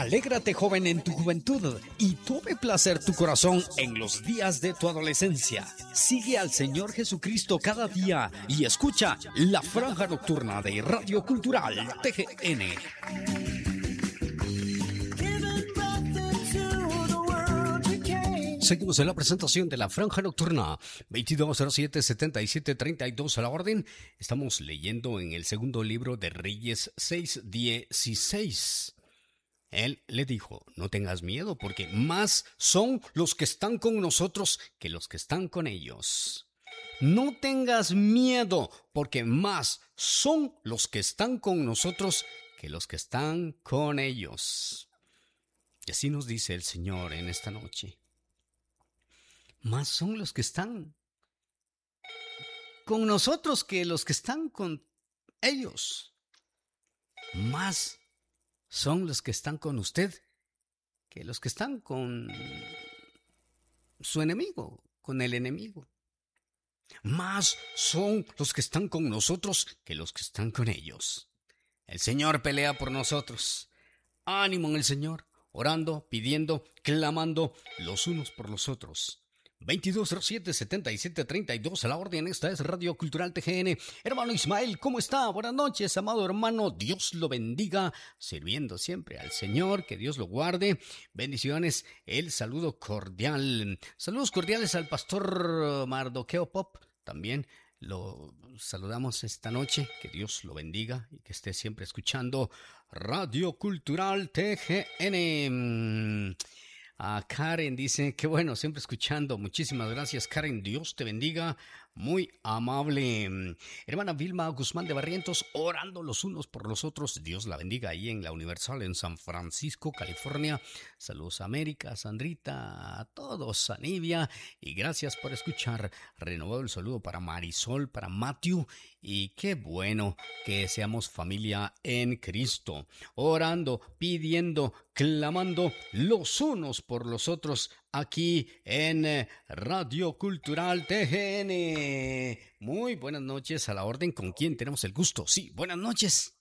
Alégrate, joven, en tu juventud y tome placer tu corazón en los días de tu adolescencia. Sigue al Señor Jesucristo cada día y escucha La Franja Nocturna de Radio Cultural TGN. Seguimos en la presentación de La Franja Nocturna, 2207-7732 a la orden. Estamos leyendo en el segundo libro de Reyes 6:16. Él le dijo, no tengas miedo, porque más son los que están con nosotros que los que están con ellos. No tengas miedo, porque más son los que están con nosotros que los que están con ellos. Y así nos dice el Señor en esta noche. Más son los que están con nosotros que los que están con ellos. Más son los que están con usted que los que están con su enemigo, con el enemigo. Más son los que están con nosotros que los que están con ellos. El Señor pelea por nosotros. Ánimo en el Señor, orando, pidiendo, clamando los unos por los otros. 2207-7732 a la orden. Esta es Radio Cultural TGN. Hermano Ismael, ¿cómo está? Buenas noches, amado hermano. Dios lo bendiga, sirviendo siempre al Señor. Que Dios lo guarde. Bendiciones. El saludo cordial. Saludos cordiales al pastor Mardoqueo Pop. También lo saludamos esta noche. Que Dios lo bendiga y que esté siempre escuchando Radio Cultural TGN. Karen dice, qué bueno, siempre escuchando. Muchísimas gracias, Karen. Dios te bendiga. Muy amable. Hermana Vilma Guzmán de Barrientos, orando los unos por los otros. Dios la bendiga ahí en la Universal en San Francisco, California. Saludos a América, a Sandrita, a todos, a Nivia. Y gracias por escuchar. Renovado el saludo para Marisol, para Matthew. Y qué bueno que seamos familia en Cristo. Orando, pidiendo, clamando los unos por los otros aquí en Radio Cultural TGN. Muy buenas noches, a la orden. ¿Con quién tenemos el gusto? Sí, buenas noches.